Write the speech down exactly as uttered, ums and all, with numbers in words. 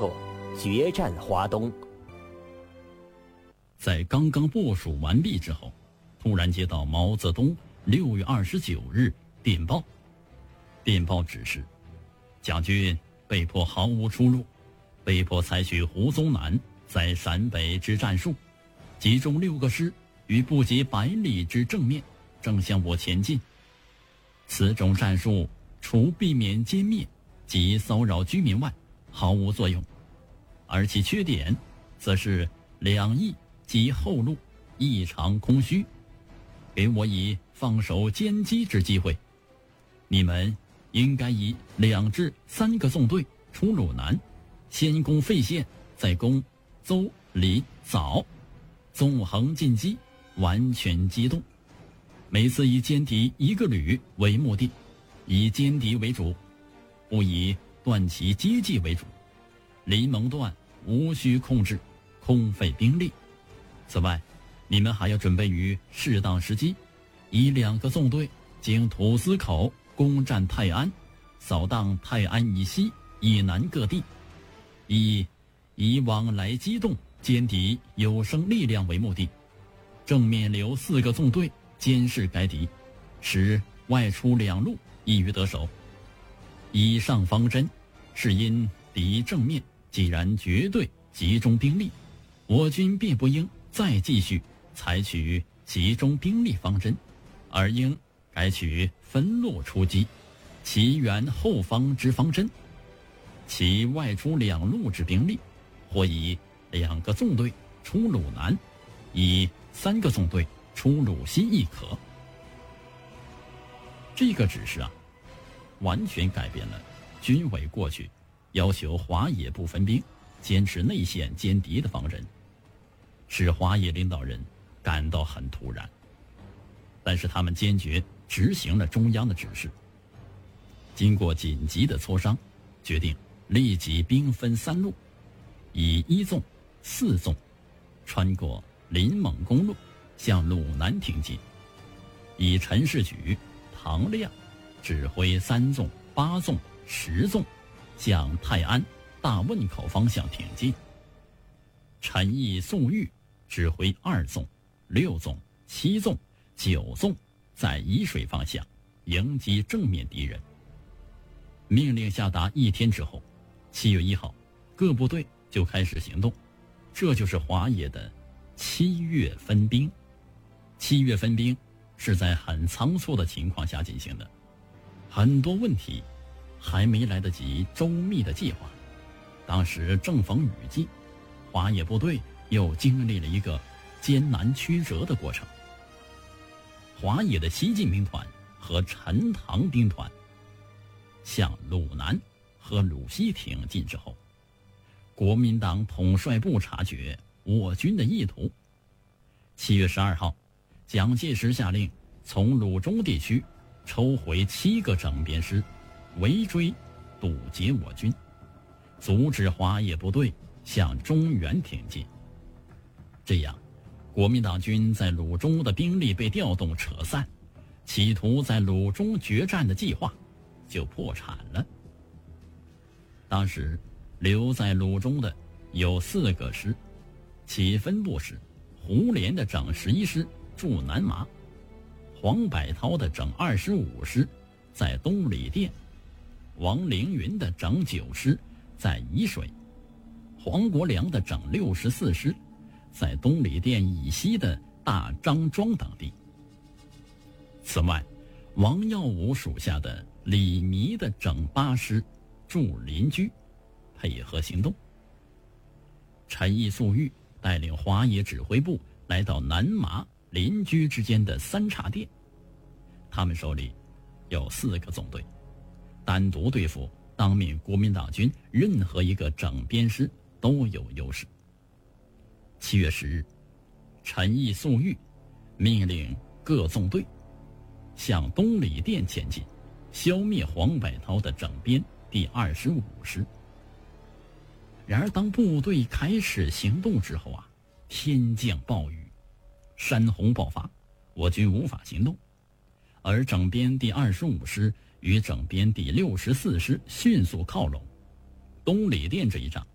作《决战华东》。 在刚刚部署完毕之后，突然接到毛泽东六月二十九日电报。电报指示，蒋军被迫毫无出路，被迫采取胡宗南在陕北之战术，集中六个师于不及百里之正面，正向我前进。此种战术除避免歼灭及骚扰居民外，毫无作用，而其缺点则是两翼及后路异常空虚，给我以放手歼击之机会。你们应该以两至三个纵队出鲁南，先攻费县，再攻邹、李、枣，纵横进击，完全机动。每次以歼敌一个旅为目的，以歼敌为主，不以断其接济为主。临蒙段无需控制，空费兵力。此外，你们还要准备于适当时机，以两个纵队经土司口攻占泰安，扫荡泰安以西以南各地，以以往来机动歼敌有生力量为目的，正面留四个纵队监视该敌，使外出两路易于得手。以上方针是因敌正面既然绝对集中兵力，我军便不应再继续采取集中兵力方针，而应改取分路出击，其援后方之方针。其外出两路之兵力，或以两个纵队出鲁南，以三个纵队出鲁西亦可。这个指示啊，完全改变了军委过去要求华野部分兵坚持内线歼敌的方针，使华野领导人感到很突然。但是他们坚决执行了中央的指示。经过紧急的磋商，决定立即兵分三路，以一纵、四纵穿过临蒙公路向鲁南挺进，以陈士举、唐亮指挥三纵、八纵、十纵向泰安、大汶口方向挺进。陈毅、粟裕指挥二纵、六纵、七纵、九纵在沂水方向迎击正面敌人。命令下达一天之后，七月一号，各部队就开始行动。这就是华野的七月分兵。七月分兵是在很仓促的情况下进行的，很多问题还没来得及周密的计划。当时正逢雨季，华野部队又经历了一个艰难曲折的过程。华野的西进兵团和陈塘兵团向鲁南和鲁西挺进之后，国民党统帅部察觉我军的意图。七月十二号，蒋介石下令从鲁中地区抽回七个整编师，围追堵截我军，阻止华野部队向中原挺进。这样，国民党军在鲁中的兵力被调动扯散，企图在鲁中决战的计划就破产了。当时留在鲁中的有四个师，其分部是胡琏的整十一师驻南麻，黄百韬的整二十五师在东里店，王凌云的整九师在沂水，黄国梁的整六十四师在东里店以西的大张庄等地。此外，王耀武属下的李弥的整八师驻临居，配合行动。陈毅、粟裕带领华野指挥部来到南麻、临居之间的三岔店，他们手里有四个纵队，单独对付当面国民党军任何一个整编师都有优势。七月十日，陈毅、粟裕命令各纵队向东里店前进，消灭黄百韬的整编第二十五师。然而当部队开始行动之后啊，天降暴雨，山洪爆发，我军无法行动。而整编第二十五师与整编第六十四师迅速靠拢，东里店这一仗